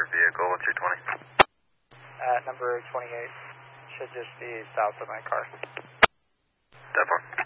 vehicle. What's your 20? Number 28. Should just be south of my car. Definitely.